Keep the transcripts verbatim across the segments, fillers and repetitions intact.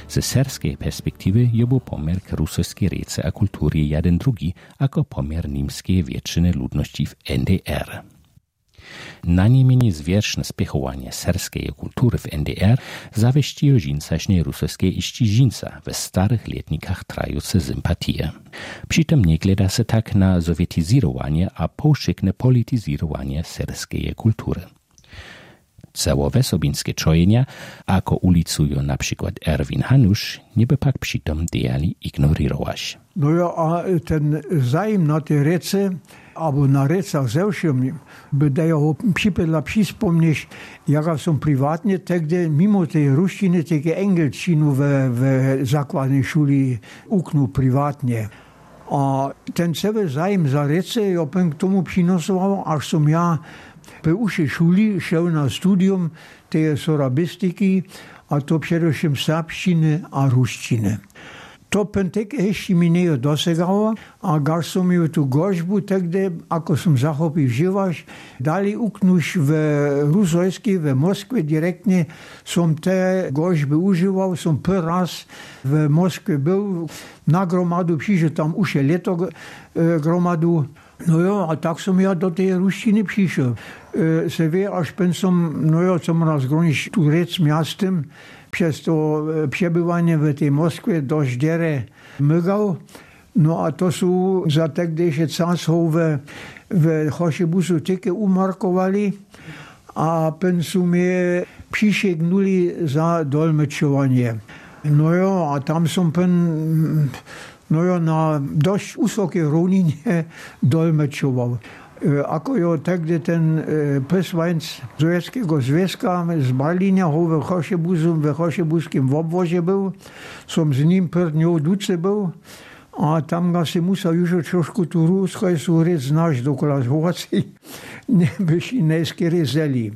Ze serskiej perspektywy je był pomiar k rusoskiej rece a kultury jeden drugi, jako pomiar niemskiej wiecznej ludności w N D R. Najmniej zwierzchne spiechowanie serskiej kultury w N D R zawieściło żincaśnej rusoskiej iści żinca we starych letnikach trajuce sympatie. Przy tym nie gleda się tak na sowietyzowanie a powszechne polityzowanie serskiej kultury. Całowe sobińskie czojenia, ako ulicują na przykład Erwin Hanusz, niby pak przytom dejali ignorirować. No ja, a ten zajem na tej rece, albo na recach zewším, by da ho připadla přispomněš, jaka som privátne, tegde mimo tej ruštiny, teke engelčinu v, v základnej šuli uknu privátne. A ten celý zajem za rece, ja k tomu přinosoval, až som ja v ušej šuli šel na studium tej sorabistiky, a to především srbštiny a ruštiny. To pentek ešte mi nie dosegalo a gar som ju tú gožbu, tegde, ako som zachopil živaš, dali uknuš v Rusojsky, v Moskve direktne, som te gožby užíval, som prvý raz v Moskve byl na gromadu, přišel tam už je leto e, gromadu. No jo, a tak som ja do tej ruštiny přišel. E, se vie, až pen som, no jo, som raz groniš tu rec miastem, przez to przebywanie w tej Moskwie dość dziere mygał. No a to są za tegdejsze czasów w, w Choszybusu tykę umarkowali, a pen są mnie przysięgnuli za dolmeczowanie. No jo, a tam są pen, no jo, na dość wysokiej równinie dolmeczował. Ako jo tegde ten pesvańc Sowieckiego Związka z Berlína ho v Choszybusu, v Choszybuskim obwozie był, som z nim per dňou duce był, a tam ga si musel już trošku tu ruskojsku reč znaš dokola zhoci, nebyš i nejsky zeli.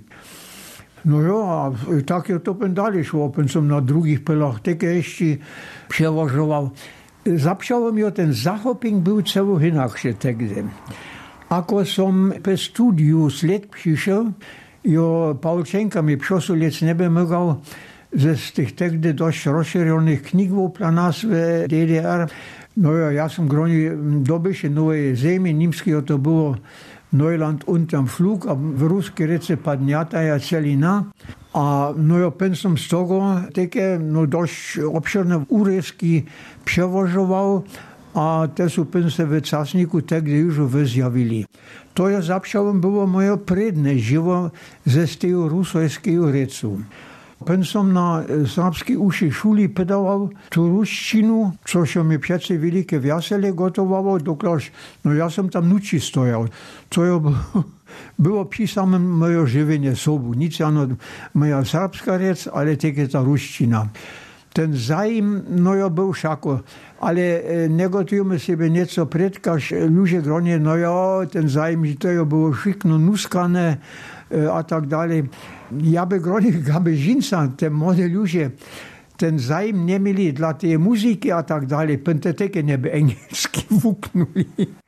No jo, a tak je to pen dalej šlo, pen som na drugich pelach teke ešte przewożował. Zapšałem jo, ten zachoping był celo hinakšie tegde. Ako som pe studiu sled přišel, jo Paulčenka mi přosulec nebe mogal ze z těch tegde dość rozšířených knihů pro nás v D D R. No jo, ja som groni dobyše nové zemi, nímského to bylo Neuland unterm Flug, a v ruské rece Padňataja celina. A no jo, pen som z toho také no dość obširné úryvky převožoval, a te sú pense v časníku tegde już vyzjavili. To je zapšalom bylo moje predne živo ze steju rusojského recu. Pen som na srbskej uši šuli pedaval tú ruštinu, což mi přece veliké vesele gotovalo, doklaž, no ja som tam nuči stojal. To je bylo při samém moje živenie sobu. Nic ano, moja srbská rec, ale také ta ruština. Ten zajem, no jo, był šako, ale negotujemy sobie nieco predkaž ludzie gronie, no jo, ten zajem, že to jo było šikno nuskane, a tak dalej. Ja by gronie, gaby žinca, te młode ludzie, ten zajem nie mieli dla tej muzyki, a tak dalej, penteteke neby engelski wuknuli.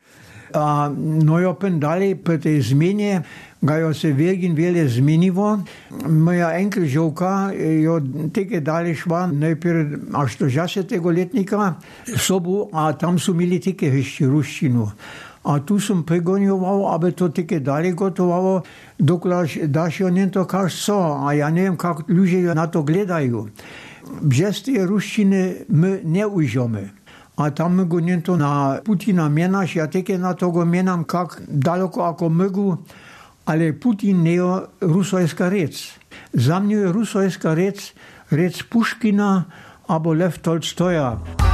A no jo, pen dalej, po tej zmianie, ga jo se veľmi veľa zmenivo. Moja enkelžovka jo teke dalej šla, najprv až do žasetého letnika sobu, a tam sú mili teke ešte ruštinu. A tu som pregonjoval, aby to teke dalej gotovalo, doklaž daš jo nento kaž co, a ja neviem, kak ľudia na to gledajú. Bez tej ruštiny my neužijeme. A tam my go nento na Putina mienaš, ja teke na to go mienam, kak daleko ako mygu, ale Putin nie je rusojska rec. Za mňa je rusojska rec, rec Puškina alebo Lev Tolstoja.